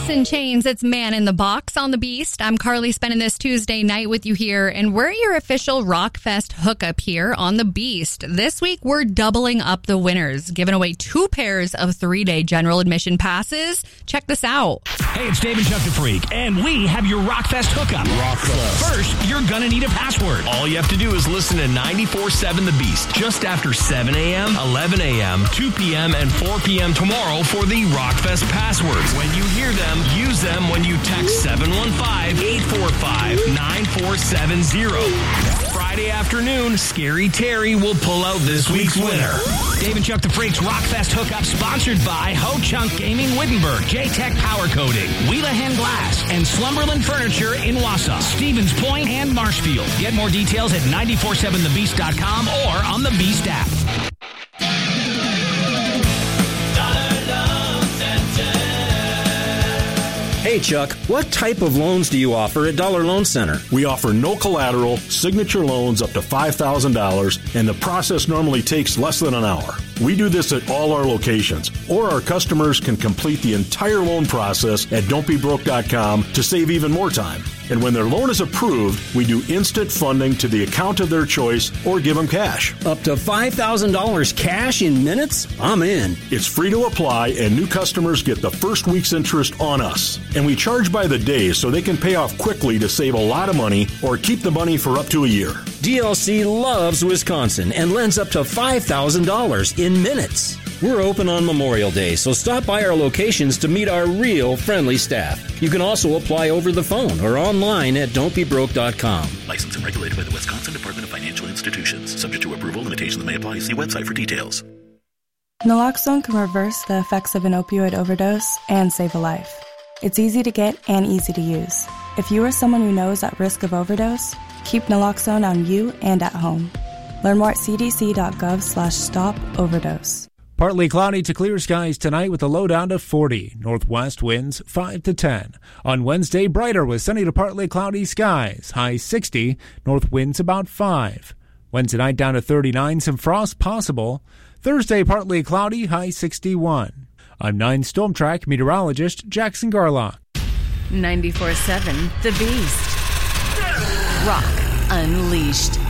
Alice in Chains, it's Man in the Box on the Beast. I'm Carly, spending this Tuesday night with you here, and we're your official Rockfest hookup here on the Beast. This week, we're doubling up the winners, giving away 2 pairs of 3-day general admission passes. Check this out. Hey, it's Dave and Chuck the Freak, and we have your Rockfest hookup. Rockfest. First, you're gonna need a password. All you have to do is listen to 94.7 The Beast just after 7 a.m., 11 a.m., 2 p.m., and 4 p.m. tomorrow for the Rockfest passwords. When you hear them, use them when you text 715-845-9470. Friday afternoon, Scary Terry will pull out this week's winner. Dave and Chuck the Freak's Rockfest hookup sponsored by Ho Chunk Gaming Wittenberg, J-Tech Power Coating, Wheelahan Glass, and Slumberland Furniture in Wausau, Stevens Point, and Marshfield. Get more details at 947thebeast.com or on the Beast app. Hey, Chuck, what type of loans do you offer at Dollar Loan Center? We offer no collateral, signature loans up to $5,000, and the process normally takes less than an hour. We do this at all our locations, or our customers can complete the entire loan process at don'tbebroke.com to save even more time. And when their loan is approved, we do instant funding to the account of their choice or give them cash. Up to $5,000 cash in minutes? I'm in. It's free to apply, and new customers get the first week's interest on us. And we charge by the day so they can pay off quickly to save a lot of money or keep the money for up to a year. DLC loves Wisconsin and lends up to $5,000 in minutes. We're open on Memorial Day, so stop by our locations to meet our real friendly staff. You can also apply over the phone or online at don'tbebroke.com. Licensed and regulated by the Wisconsin Department of Financial Institutions. Subject to approval, limitations may apply. See website for details. Naloxone can reverse the effects of an opioid overdose and save a life. It's easy to get and easy to use. If you or someone you know is at risk of overdose, keep naloxone on you and at home. Learn more at cdc.gov/stop-overdose. Partly cloudy to clear skies tonight with a low down to 40. Northwest winds 5 to 10. On Wednesday, brighter with sunny to partly cloudy skies. High 60. North winds about 5. Wednesday night down to 39. Some frost possible. Thursday, partly cloudy. High 61. I'm 9 Storm Track meteorologist Jackson Garlock. 94.7 The Beast. Rock Unleashed.